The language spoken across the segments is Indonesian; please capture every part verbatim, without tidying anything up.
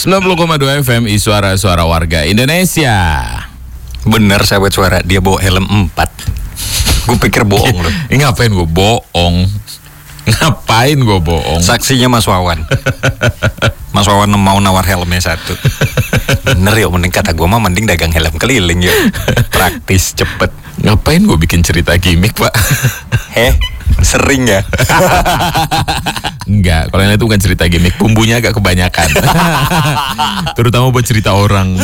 sembilan puluh koma dua F M, suara-suara warga Indonesia. Bener sahabat suara, dia bawa helm empat. Gue pikir bohong loh. Ini ngapain gue bohong? Ngapain gue bohong? Saksinya Mas Wawan. Mas Wawan mau nawar helmnya satu. Bener ya, mending kata gue mah mending dagang helm keliling ya. Praktis, cepet. Ngapain gue bikin cerita gimmick, Pak? Heh, sering ya? Enggak, kalau yang itu bukan cerita gimmick, bumbunya agak kebanyakan. Terutama buat cerita orang.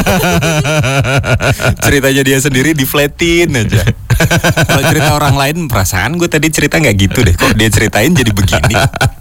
Ceritanya dia sendiri diflatin aja. Kalau cerita orang lain, perasaan gue tadi cerita nggak gitu deh. Kok dia ceritain jadi begini?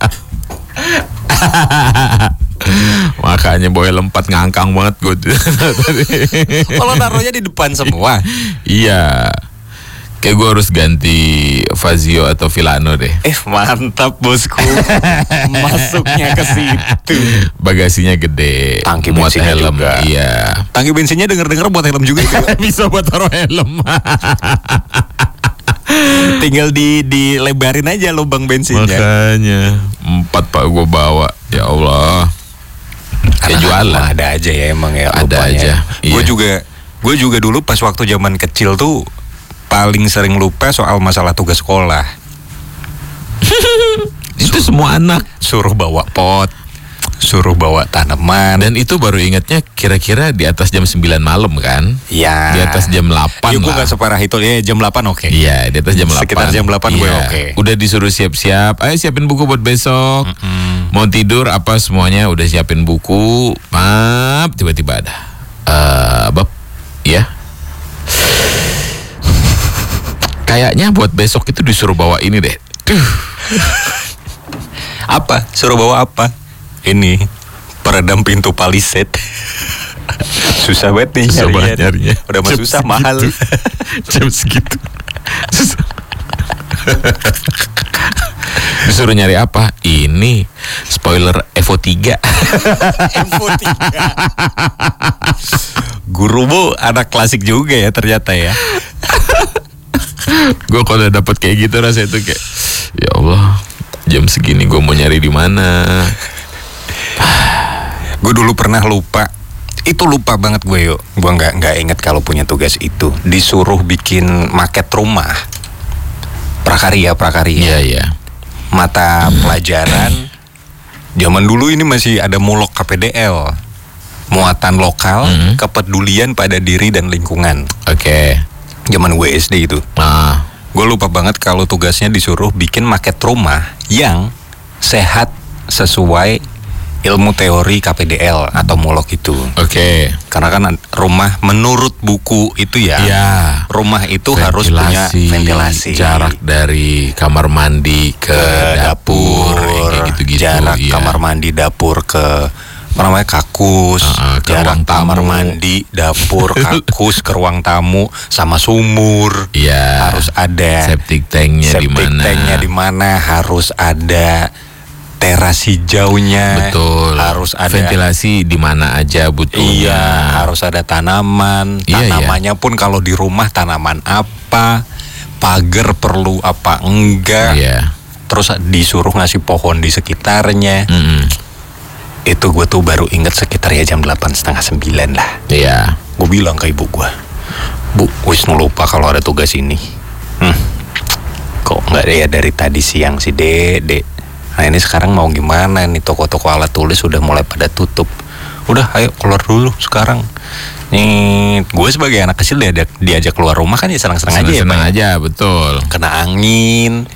Makanya boy lempat ngangkang banget gue. Kalau naruhnya di depan semua. Iya. Kayak gue harus ganti Fazio atau Villano deh. Eh mantap bosku. Masuknya ke situ. Bagasinya gede. Tangki muat bensinnya helm juga. Iya. Tangki bensinnya denger-denger buat helm juga. Bisa buat taruh helm. Tinggal di dilebarin aja lubang bensinnya. Makanya empat pak gue bawa. Ya Allah. Kayak jualan. Ada aja ya emang ya. Ada lupanya. aja. Gue Iya. juga gue juga dulu pas waktu zaman kecil tuh paling sering lupa soal masalah tugas sekolah. Itu semua anak Suruh bawa pot, suruh bawa tanaman. dan itu baru ingatnya kira-kira di atas jam sembilan malam kan? Ya. Di atas jam delapan Ya gue lah. gak separah itu ya, jam delapan oke. Iya, di atas jam delapan. Sekitar jam delapan gue Iya. oke. Udah disuruh siap-siap. Ayo siapin buku buat besok. Mm-mm. Mau tidur apa semuanya udah siapin buku. Maaf, tiba-tiba ada. Eh, Bab, ya. Kayaknya buat besok itu disuruh bawa ini deh. Duh. Apa? Suruh bawa apa? Ini peredam pintu palisade. Susah banget nih Susah nyarinya. banget nyarinya. Udah mah Jam susah, segitu. mahal. Jam segitu. Susah. Disuruh nyari apa? Ini spoiler Evo tiga. Evo tiga. Gurumu anak klasik juga ya ternyata ya. Gue kalau udah dapet kayak gitu rasanya tuh kayak, ya Allah, jam segini gue mau nyari di mana? Gue dulu pernah lupa. Itu lupa banget gue yuk. Gue nggak nggak inget kalau punya tugas itu. Disuruh bikin maket rumah. Prakarya prakarya. Iya iya. Mata pelajaran. Zaman dulu ini masih ada mulok K P D L. Muatan lokal, Mhm. kepedulian pada diri dan lingkungan. Oke. Zaman W S D itu. Nah, Gue lupa banget kalau tugasnya disuruh bikin maket rumah yang sehat sesuai ilmu teori K P D L atau mulok itu. oke. Karena kan rumah menurut buku itu ya, Iya. rumah itu harus punya ventilasi, jarak dari kamar mandi ke, ke dapur, dapur, kayak gitu-gitu. jarak iya. kamar mandi dapur ke apa namanya kakus, Uh-uh, ke jarak ruang tamu. kamar mandi dapur kakus ke ruang tamu sama sumur. Iya. Harus ada septic tanknya di septic mana? tanknya di mana, harus ada teras hijaunya, Betul. harus ada ventilasi di mana aja butuhnya. Iya, harus ada tanaman. Iya, Tanamannya pun kalau di rumah tanaman apa, pagar perlu apa enggak. Iya. Terus disuruh ngasih pohon di sekitarnya. Mm-mm. Itu gue tuh baru inget sekitar ya jam delapan setengah sembilan lah. Iya. Gue bilang ke ibu gue, Bu, wis lupa kalau ada tugas ini. Hmm, kok nggak ada ya dari tadi siang sih, Dek, Dek. Nah ini sekarang mau gimana nih, toko-toko alat tulis udah mulai pada tutup. Udah ayo keluar dulu sekarang. Nih gue sebagai anak kecil diajak, diajak keluar rumah kan ya senang-senang aja ya, Senang Pak. aja, betul. Kena angin.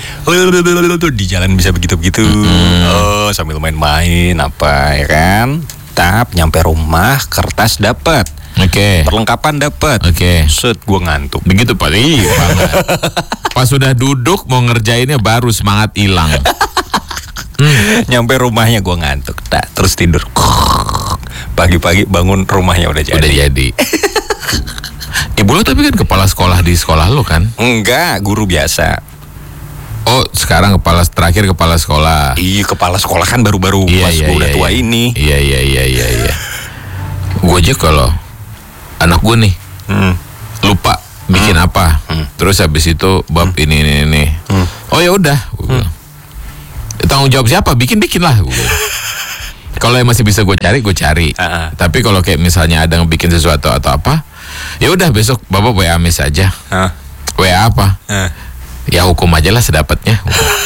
Di jalan bisa begitu-begitu. Oh, sambil main-main apa ya kan. Tap nyampe rumah, kertas dapat, Oke. perlengkapan dapat. Oke. Set gue ngantuk. Begitu Pak. Ih, banget. Pas sudah duduk mau ngerjainnya baru semangat hilang. Nyampe rumahnya gue ngantuk. Tak, terus tidur. Pagi-pagi bangun rumahnya udah jadi. Udah jadi. Ibu lo tapi kan kepala sekolah di sekolah lo kan? Enggak, guru biasa. Oh, sekarang kepala terakhir kepala sekolah. Iya, kepala sekolah kan baru-baru Iya, pas iya, gue udah iya, tua iya. ini. Iya iya iya iya iya. Gue aja kalau anak gue nih Hmm. lupa bikin apa, Hmm. terus habis itu bab ini ini ini. Hmm. Oh ya udah. Gua bilang, tanggung jawab siapa? Bikin bikin lah. Gua bilang. Kalau yang masih bisa gue cari, gue cari. Uh-uh. Tapi kalau kayak misalnya ada yang bikin sesuatu atau apa, ya udah besok bapak W A Miss aja. Huh? W A apa? Uh. Ya hukum aja lah sedapatnya.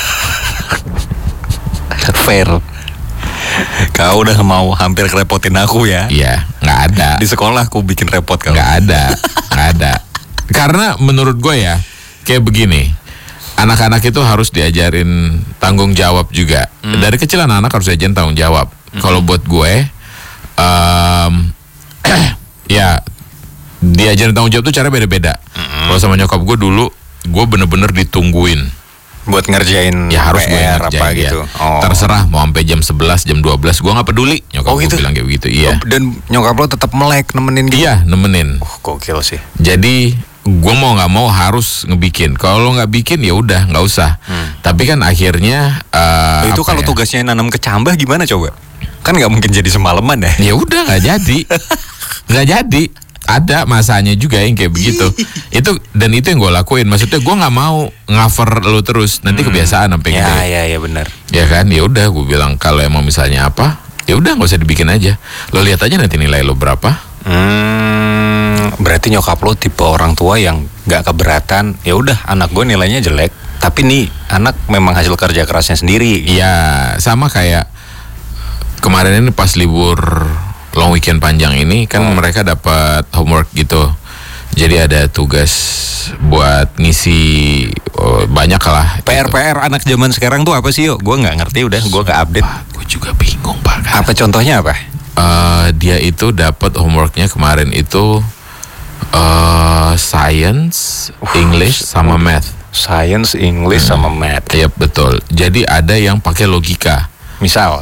Fair. Kau udah mau hampir kerepotin aku ya? Iya, nggak ada. Di sekolah aku bikin repot kau. Nggak ada, nggak ada. Karena menurut gue ya, kayak begini, anak-anak itu harus diajarin tanggung jawab juga. Hmm. Dari kecil anak-anak harus diajarin tanggung jawab. Hmm. Kalau buat gue, um, ya diajarin tanggung jawab tuh cara beda-beda. Hmm. Kalau sama nyokap gue dulu, gue bener-bener ditungguin. Buat ngerjain ya harus P R gue ngerjain apa ya. gitu. Oh. Terserah mau sampai jam sebelas, jam dua belas, gue nggak peduli. Nyokap oh, gue gitu? bilang kayak begitu. Iya. Dan nyokap lo tetap melek nemenin gitu. Iya, nemenin. Oh, gokil sih. Jadi gue mau nggak mau harus ngebikin. Kalau lo nggak bikin ya udah nggak usah. Hmm. Tapi kan akhirnya uh, itu kalau ya? Tugasnya nanam kecambah gimana coba? Kan nggak mungkin jadi semalaman ya? Ya udah nggak jadi, nggak jadi. Ada masanya juga yang kayak begitu. Itu dan itu yang gue lakuin. Maksudnya gue nggak mau ngover lo terus. Nanti hmm. kebiasaan sampai ya, gede. Ya ya benar. Ya kan, ya udah gue bilang kalau emang misalnya apa, ya udah nggak usah dibikin aja. Lo lihat aja nanti nilai lo berapa. Hmm, berarti nyokap lo tipe orang tua yang nggak keberatan. Ya udah anak gue nilainya jelek, tapi nih anak memang hasil kerja kerasnya sendiri. Iya, sama kayak kemarin ini pas libur long weekend panjang ini kan oh. mereka dapat homework gitu. Jadi ada tugas buat ngisi oh, banyak lah. P R P R anak zaman sekarang tuh apa sih yuk? Gue nggak ngerti udah, gue nggak update. Gue juga bingung pak. Apa contohnya apa? Uh, dia itu dapat homeworknya kemarin itu uh, science, English sama math. Science, English hmm. sama math. Iya betul. Jadi ada yang pakai logika. Misal.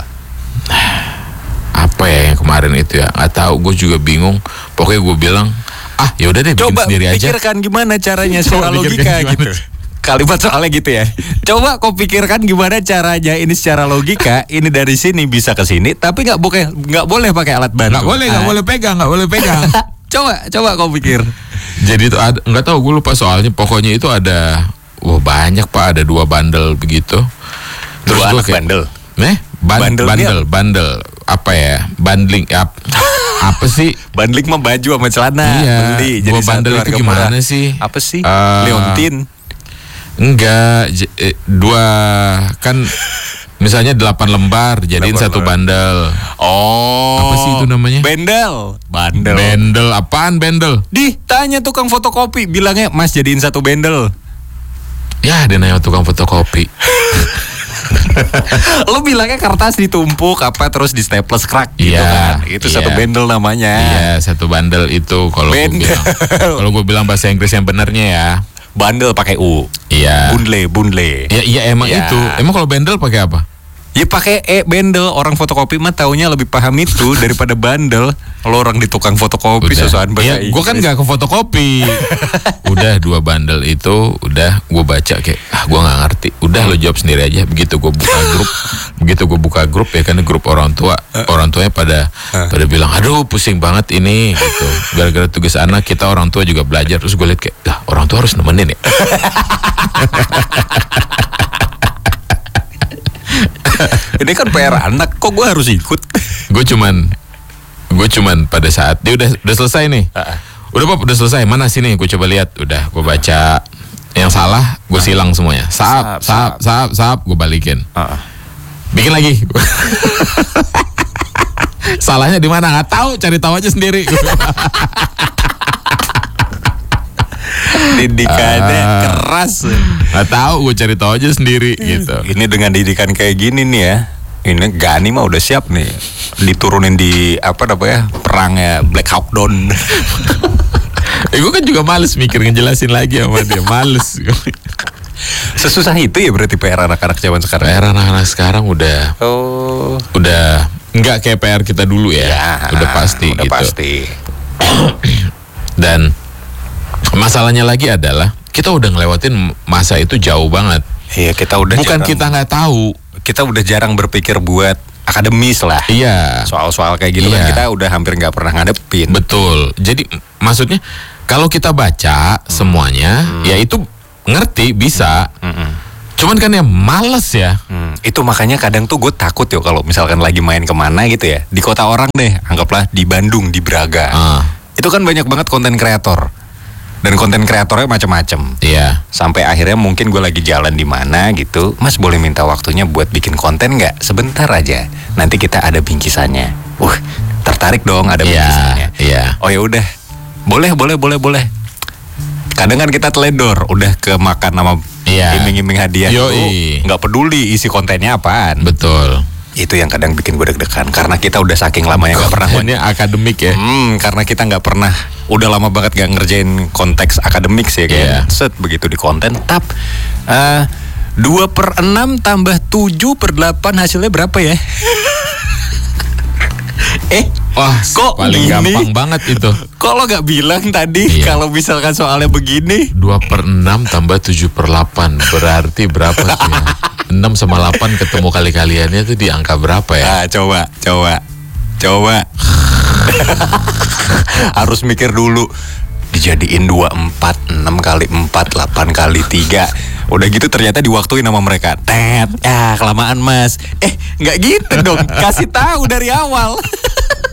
Apa ya yang kemarin itu ya? Nggak tahu, gue juga bingung. Pokoknya gue bilang, ah ya udah deh, bikin coba sendiri aja. Coba pikirkan gimana caranya secara logika gitu. Kalimat soalnya gitu ya. Coba kau pikirkan gimana caranya ini secara logika. Ini dari sini bisa ke sini, tapi nggak boleh nggak boleh pakai alat bantu. Nggak boleh, nggak ah. boleh pegang, nggak boleh pegang. coba coba kau pikir. Jadi itu ada, nggak tahu, gue lupa soalnya. Pokoknya itu ada, wah banyak pak, ada dua bandel begitu. Terus dua anak kayak, bandel. Nih, ban, bandel, bandel, bandel. Apa ya, bundling ap, apa sih? Bundling mah baju sama celana. Iya, beli jadi bandel itu gimana murah. sih? Apa sih? Uh, Leontin. Enggak, j- eh, dua kan misalnya delapan lembar jadiin satu bandel. Oh. Apa sih itu namanya? Bendel. Bandel. Bendel apaan bendel? Di tanya tukang fotokopi, bilangnya Mas jadiin satu bendel. Ya, dia nanya tukang fotokopi. Lo bilangnya kertas ditumpuk apa terus di staples crack gitu yeah, kan. Itu yeah. satu bendel namanya. Iya, yeah, satu bandel itu kalau gue bilang. Kalau gue bilang bahasa Inggris yang benernya ya. Bandel pakai U. Iya. Bundle, bundle. Iya, iya emang yeah. itu. Emang kalau bendel pakai apa? Ya pakai E bendel. Orang fotokopi mah taunya lebih paham itu daripada bandel. Lo orang di tukang fotokopi sosokan bahasa Inggris. Ya, gue kan nggak ke fotokopi. Udah dua bandel itu, udah gue baca kayak ah gue nggak ngerti. Udah lo jawab sendiri aja. Begitu gue buka grup, begitu gue buka grup ya kan grup orang tua, orang tuanya pada pada bilang, aduh pusing banget ini gitu. Gara-gara tugas anak kita orang tua juga belajar. Terus gue liat kayak, ah orang tua harus nemenin ya. Ini kan P R anak, kok gue harus ikut? Gue cuman, gue cuman pada saat dia udah udah selesai nih, uh-uh. udah Bob udah selesai, mana sini? Gue coba lihat, udah gue baca yang salah, gue silang semuanya, sahab, sahab, sahab, sahab, gue balikin, uh-uh. bikin lagi. Salahnya di mana? Nggak tahu, cari tahu aja sendiri. Didikannya uh, keras. Nggak tahu, gue cari tahu aja sendiri gitu. Ini dengan didikan kayak gini nih ya, ini Gani mah udah siap nih diturunin di apa namanya perangnya Black Hawk Down. Eh, gue kan juga males mikir ngejelasin lagi sama dia, males. Sesusah itu ya berarti P R anak-anak zaman sekarang. P R anak-anak sekarang udah, oh, udah nggak kayak P R kita dulu ya, ya udah pasti, udah gitu. pasti. Dan masalahnya lagi adalah kita udah ngelewatin masa itu jauh banget. Iya, kita udah bukan jarang, kita nggak tahu, kita udah jarang berpikir buat akademis lah. Iya. Soal-soal kayak gitu iya. kan kita udah hampir nggak pernah ngadepin. Betul. Jadi maksudnya kalau kita baca hmm. semuanya, hmm. ya itu ngerti bisa. Hmm. Cuman kan ya males ya. Hmm, itu makanya kadang tuh gue takut yo kalau misalkan lagi main kemana gitu ya, di kota orang deh, anggaplah di Bandung, di Braga. Ah. Itu kan banyak banget konten kreator. Dan konten kreatornya macam-macam. Iya. Sampai akhirnya mungkin gue lagi jalan di mana gitu, Mas boleh minta waktunya buat bikin konten nggak? Sebentar aja. Nanti kita ada bingkisannya. Uh, tertarik dong ada Iya, bingkisannya. iya. Oh ya udah, boleh, boleh, boleh, boleh. Kadang kan kita teledor, udah ke makan sama Iya. iming-iming hadiah Yoi. itu, nggak peduli isi kontennya apaan. Betul. Itu yang kadang bikin gue deg-degan karena kita udah saking lamanya nggak pernah. Ini akademik ya. Hmm, karena kita nggak pernah, udah lama banget gak ngerjain konteks akademik sih kayak Iya. set begitu di konten. Tap eh, dua per enam tambah tujuh per delapan hasilnya berapa ya? eh Wah, kok paling gini? gampang banget itu. Kok lo gak bilang tadi Iya. kalau misalkan soalnya begini? dua per enam tambah tujuh per delapan berarti berapa tuh ya? enam sama delapan ketemu kali-kaliannya tuh di angka berapa ya? Ah, coba, coba, coba. Harus mikir dulu. Dijadiin dua, empat, enam kali empat, delapan kali tiga. Udah gitu ternyata diwaktuin sama mereka. Tet, ya kelamaan mas. Eh, nggak gitu dong. Kasih tahu dari awal.